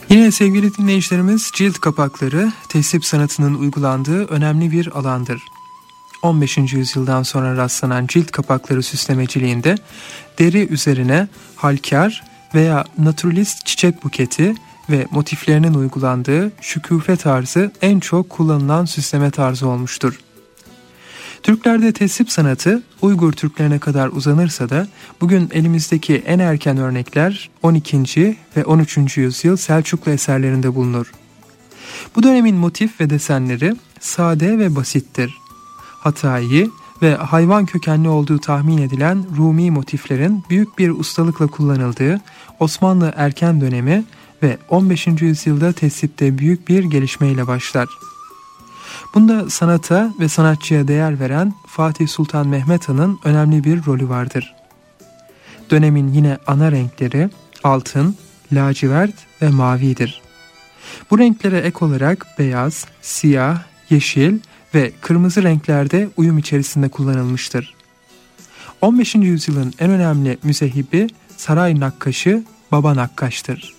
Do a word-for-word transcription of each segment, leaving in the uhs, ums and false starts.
Yine sevgili dinleyicilerimiz, cilt kapakları tesip sanatının uygulandığı önemli bir alandır. on beşinci yüzyıldan sonra rastlanan cilt kapakları süslemeciliğinde deri üzerine halkar veya naturalist çiçek buketi ve motiflerinin uygulandığı şükûfe tarzı en çok kullanılan süsleme tarzı olmuştur. Türklerde tesip sanatı Uygur Türklerine kadar uzanırsa da bugün elimizdeki en erken örnekler on ikinci ve on üçüncü yüzyıl Selçuklu eserlerinde bulunur. Bu dönemin motif ve desenleri sade ve basittir. Hatayı ve hayvan kökenli olduğu tahmin edilen Rumi motiflerin büyük bir ustalıkla kullanıldığı Osmanlı erken dönemi ve on beşinci yüzyılda tesipte büyük bir gelişmeyle başlar. Bunda sanata ve sanatçıya değer veren Fatih Sultan Mehmet Han'ın önemli bir rolü vardır. Dönemin yine ana renkleri altın, lacivert ve mavidir. Bu renklere ek olarak beyaz, siyah, yeşil ve kırmızı renklerde uyum içerisinde kullanılmıştır. on beşinci yüzyılın en önemli müzehibi saray nakkaşı Baba Nakkaş'tır.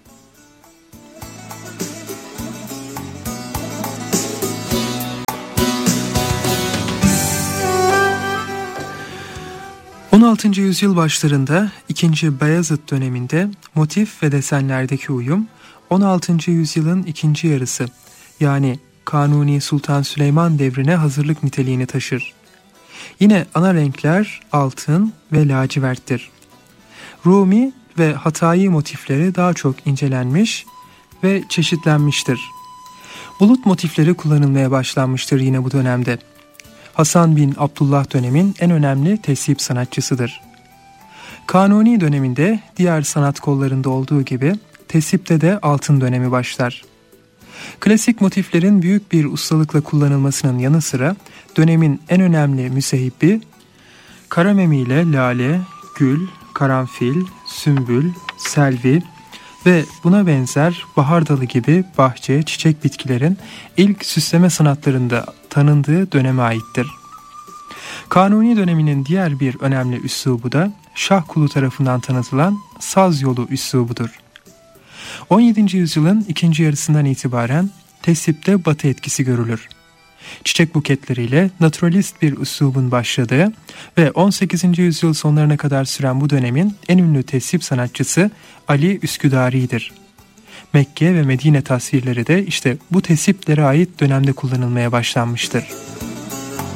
on altıncı yüzyıl başlarında ikinci. Beyazıt döneminde motif ve desenlerdeki uyum on altıncı yüzyılın ikinci yarısı yani Kanuni Sultan Süleyman devrine hazırlık niteliğini taşır. Yine ana renkler altın ve laciverttir. Rumi ve Hatayi motifleri daha çok incelenmiş ve çeşitlenmiştir. Bulut motifleri kullanılmaya başlanmıştır yine bu dönemde. Hasan bin Abdullah dönemin en önemli tesip sanatçısıdır. Kanuni döneminde diğer sanat kollarında olduğu gibi tesipte de altın dönemi başlar. Klasik motiflerin büyük bir ustalıkla kullanılmasının yanı sıra dönemin en önemli müsehibbi karamemi ile lale, gül, karanfil, sümbül, selvi ve buna benzer bahar dalı gibi bahçe, çiçek bitkilerin ilk süsleme sanatlarında tanındığı döneme aittir. Kanuni döneminin diğer bir önemli üslubu da Şahkulu tarafından tanıtılan saz yolu üslubudur. on yedinci yüzyılın ikinci yarısından itibaren tesipte batı etkisi görülür. Çiçek buketleriyle naturalist bir üslubun başladığı ve on sekizinci yüzyıl sonlarına kadar süren bu dönemin en ünlü tesip sanatçısı Ali Üsküdari'dir. Mekke ve Medine tasvirleri de işte bu tesiplere ait dönemde kullanılmaya başlanmıştır.